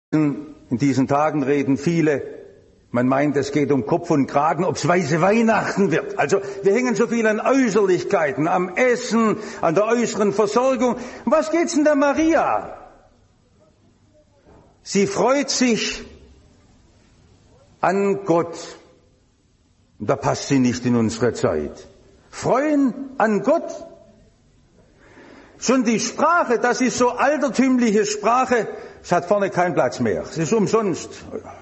In diesen Tagen reden viele, man meint, es geht um Kopf und Kragen, ob es weiße Weihnachten wird. Also wir hängen so viel an Äußerlichkeiten, am Essen, an der äußeren Versorgung. Was geht's denn der Maria? Sie freut sich an Gott. Da passt sie nicht in unsere Zeit. Freuen an Gott. Schon die Sprache, das ist so altertümliche Sprache, es hat vorne keinen Platz mehr. Es ist umsonst.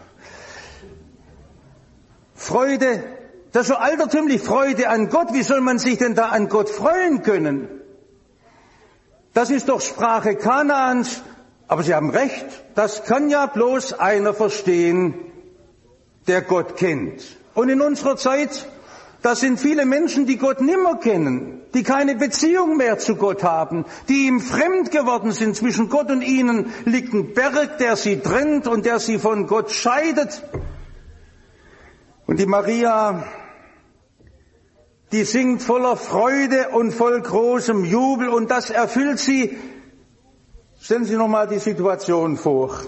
Freude, das ist so altertümlich, Freude an Gott. Wie soll man sich denn da an Gott freuen können? Das ist doch Sprache Kanaans. Aber Sie haben recht, das kann ja bloß einer verstehen, der Gott kennt. Und in unserer Zeit, da sind viele Menschen, die Gott nimmer kennen, die keine Beziehung mehr zu Gott haben, die ihm fremd geworden sind. Zwischen Gott und ihnen liegt ein Berg, der sie trennt und der sie von Gott scheidet. Und die Maria, die singt voller Freude und voll großem Jubel und das erfüllt sie. Stellen Sie noch mal die Situation vor.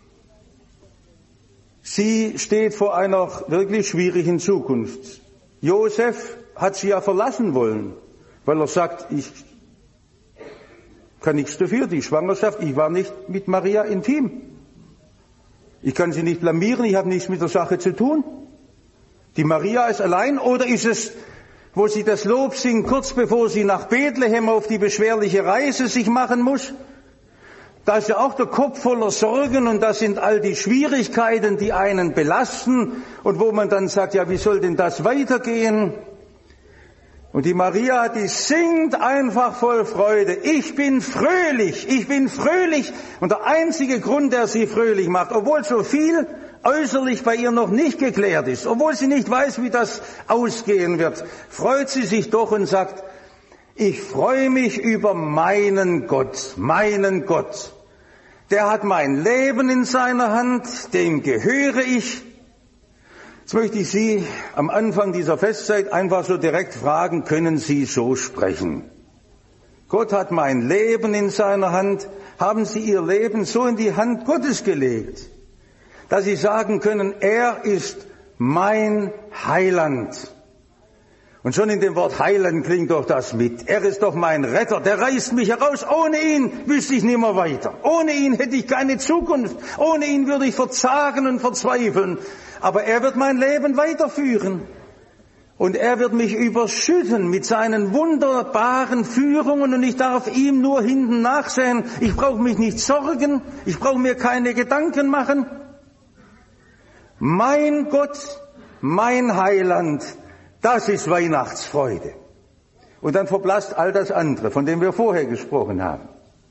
Sie steht vor einer wirklich schwierigen Zukunft. Josef hat sie ja verlassen wollen, weil er sagt, ich kann nichts dafür, die Schwangerschaft, ich war nicht mit Maria intim. Ich kann sie nicht blamieren, ich habe nichts mit der Sache zu tun. Die Maria ist allein, oder ist es, wo sie das Lob singt, kurz bevor sie nach Bethlehem auf die beschwerliche Reise sich machen muss? Da ist ja auch der Kopf voller Sorgen und das sind all die Schwierigkeiten, die einen belasten und wo man dann sagt, ja, wie soll denn das weitergehen? Und die Maria, die singt einfach voll Freude. Ich bin fröhlich, ich bin fröhlich. Und der einzige Grund, der sie fröhlich macht, obwohl so viel äußerlich bei ihr noch nicht geklärt ist, obwohl sie nicht weiß, wie das ausgehen wird, freut sie sich doch und sagt, ich freue mich über meinen Gott, meinen Gott. Der hat mein Leben in seiner Hand, dem gehöre ich. Jetzt möchte ich Sie am Anfang dieser Festzeit einfach so direkt fragen, können Sie so sprechen? Gott hat mein Leben in seiner Hand. Haben Sie Ihr Leben so in die Hand Gottes gelegt, dass Sie sagen können, er ist mein Heiland? Und schon in dem Wort Heiland klingt doch das mit. Er ist doch mein Retter, der reißt mich heraus. Ohne ihn wüsste ich nimmer weiter. Ohne ihn hätte ich keine Zukunft. Ohne ihn würde ich verzagen und verzweifeln. Aber er wird mein Leben weiterführen. Und er wird mich überschütten mit seinen wunderbaren Führungen und ich darf ihm nur hinten nachsehen. Ich brauche mich nicht sorgen. Ich brauche mir keine Gedanken machen. Mein Gott, mein Heiland, das ist Weihnachtsfreude. Und dann verblasst all das andere, von dem wir vorher gesprochen haben.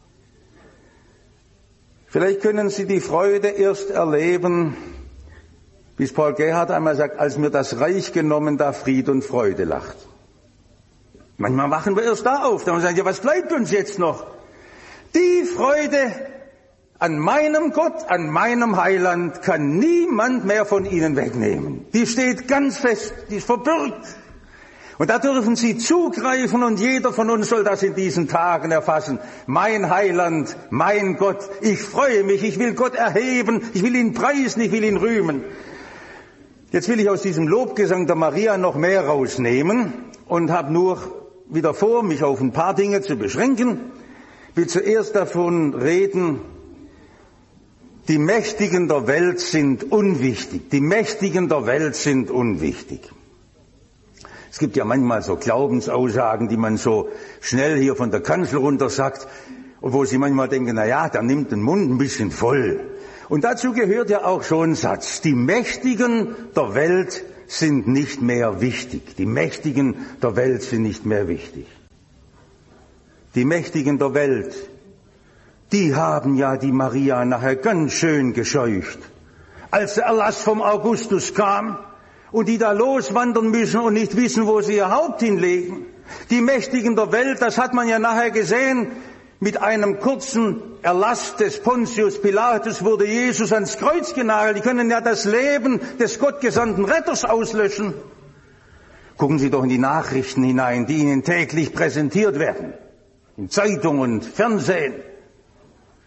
Vielleicht können Sie die Freude erst erleben, wie es Paul Gerhardt einmal sagt, als mir das Reich genommen, da Fried und Freude lacht. Manchmal wachen wir erst da auf, dann sagen wir, ja, was bleibt uns jetzt noch? Die Freude an meinem Gott, an meinem Heiland kann niemand mehr von Ihnen wegnehmen. Die steht ganz fest, die ist verbürgt. Und da dürfen Sie zugreifen und jeder von uns soll das in diesen Tagen erfassen. Mein Heiland, mein Gott, ich freue mich, ich will Gott erheben, ich will ihn preisen, ich will ihn rühmen. Jetzt will ich aus diesem Lobgesang der Maria noch mehr rausnehmen und habe nur wieder vor, mich auf ein paar Dinge zu beschränken. Ich will zuerst davon reden, die Mächtigen der Welt sind unwichtig. Die Mächtigen der Welt sind unwichtig. Es gibt ja manchmal so Glaubensaussagen, die man so schnell hier von der Kanzel runter sagt, und wo Sie manchmal denken, na ja, der nimmt den Mund ein bisschen voll. Und dazu gehört ja auch so ein Satz, die Mächtigen der Welt sind nicht mehr wichtig. Die Mächtigen der Welt sind nicht mehr wichtig. Die Mächtigen der Welt, die haben ja die Maria nachher ganz schön gescheucht. Als der Erlass vom Augustus kam und die da loswandern müssen und nicht wissen, wo sie ihr Haupt hinlegen. Die Mächtigen der Welt, das hat man ja nachher gesehen, mit einem kurzen Erlass des Pontius Pilatus wurde Jesus ans Kreuz genagelt. Die können ja das Leben des gottgesandten Retters auslöschen. Gucken Sie doch in die Nachrichten hinein, die Ihnen täglich präsentiert werden. In Zeitung und Fernsehen.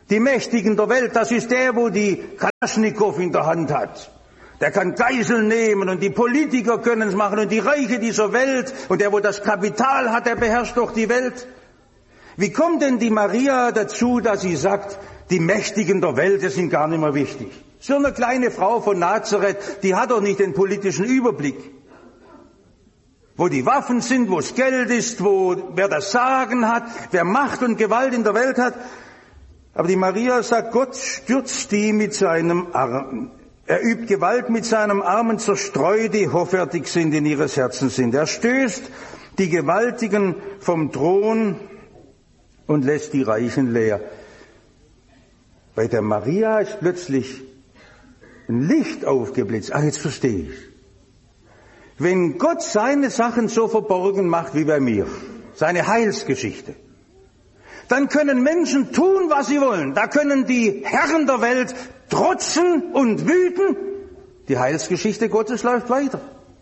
Die Mächtigen der Welt, das ist der, wo die Kalaschnikow in der Hand hat. Der kann Geiseln nehmen und die Politiker können es machen und die Reiche dieser Welt und der, wo das Kapital hat, der beherrscht doch die Welt. Wie kommt denn die Maria dazu, dass sie sagt, die Mächtigen der Welt, das sind gar nicht mehr wichtig? So eine kleine Frau von Nazareth, die hat doch nicht den politischen Überblick. Wo die Waffen sind, wo das Geld ist, wer das Sagen hat, wer Macht und Gewalt in der Welt hat. Aber die Maria sagt, Gott stürzt die mit seinem Arm. Er übt Gewalt mit seinem Arm und zerstreut die hoffärtig sind, in ihres Herzens sind. Er stößt die Gewaltigen vom Thron und lässt die Reichen leer. Bei der Maria ist plötzlich ein Licht aufgeblitzt. Ach, jetzt verstehe ich. Wenn Gott seine Sachen so verborgen macht wie bei mir, seine Heilsgeschichte, dann können Menschen tun, was sie wollen. Da können die Herren der Welt trotzen und wüten. Die Heilsgeschichte Gottes läuft weiter.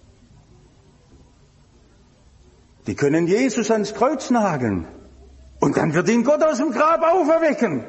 Die können Jesus ans Kreuz nageln. Und dann wird ihn Gott aus dem Grab auferwecken.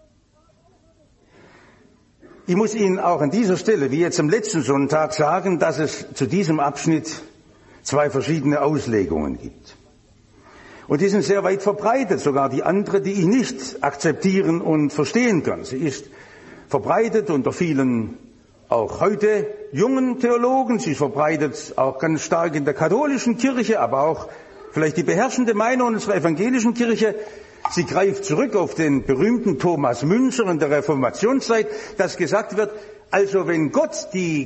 Ich muss Ihnen auch an dieser Stelle, wie jetzt am letzten Sonntag, sagen, dass es zu diesem Abschnitt 2 verschiedene Auslegungen gibt. Und die sind sehr weit verbreitet, sogar die andere, die ich nicht akzeptieren und verstehen kann. Sie ist verbreitet unter vielen, auch heute, jungen Theologen. Sie ist verbreitet auch ganz stark in der katholischen Kirche, aber auch vielleicht die beherrschende Meinung unserer evangelischen Kirche. Sie greift zurück auf den berühmten Thomas Münzer in der Reformationszeit, dass gesagt wird, also wenn Gott die